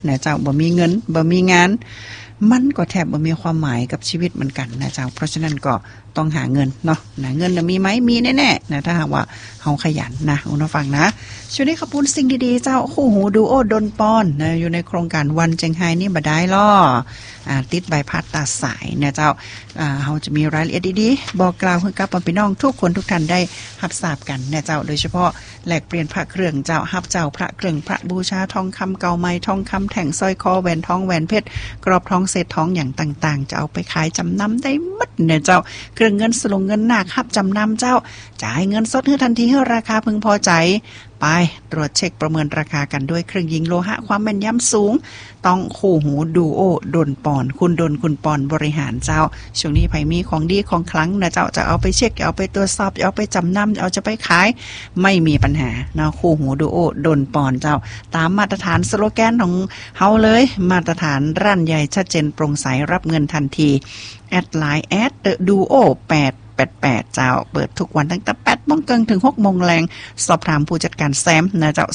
นะเจ้าบ่มีเงินบ่มีงานมันก็แทบบ่มีความหมายกับชีวิตเหมือนกันนะเจ้าเพราะฉะนั้นก็ต้องหาเงินเนาะนะเงินมีไหมมีแน่ๆนะถ้าหากว่าเฮาขยันนะคุณผู้ฟังนะช่วงนี้ขอบคุณสิ่งดีๆเจ้าคู่หูดูโอดนปอนนะอยู่ในโครงการวันเจียงไฮ้นี่บ่ได้ล้อติดใบพัดตัดสายนะเจ้าเฮาจะมีรายละเอียดดีๆบอกกล่าวให้กับพี่น้องทุกคนทุกท่านได้รับทราบกันนะเจ้าโดยเฉพาะแลกเปลี่ยนพระเครื่องเจ้ารับเจ้าพระเครื่องพระบูชาทองคำเก่าใหม่ทองคำแท่งสร้อยคอแหวนทองแหวนเพชรกรอบทองเศษทองอย่างต่างๆจะเอาไปขายจำนำได้หมดเนี่ยเจ้าเครื่องเงินสลงเงินหนักรับจำนำเจ้าจ่ายเงินสดให้ทันทีให้ราคาพึงพอใจไปตรวจเช็คประเมินราคากันด้วยเครื่องยิงโลหะความแม่นยำสูงต้องคู่หูดูโอดนปอนคุณดนคุณปอนบริหารเจ้าช่วงนี้ไผมีของดีของคลังนะเจ้าจะเอาไปเช็คเอาไปตรวจสอบเอาไปจำนำเอาจะไปขายไม่มีปัญหาเนาะคู่หูดูโอดนปอนเจ้าตามมาตรฐานสโลแกนของเฮาเลยมาตรฐานร้านใหญ่ชัดเจนโปร่งใสรับเงินทันทีแอดไลน์@duo 888เจ้าเปิดทุกวันตั้งแต่ 8:00 นถึง 6:00 นสอบถามผู้จัดการแซมนะเจ้า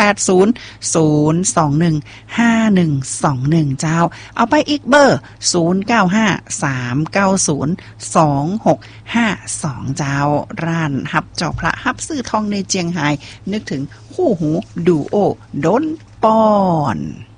0800215121เจ้าเอาไปอีกเบอร์0953902652เจ้าร้านฮับเจ้าพระฮับซื้อทองในเจียงไฮ้นึกถึงคู่หูดูโอดนปอน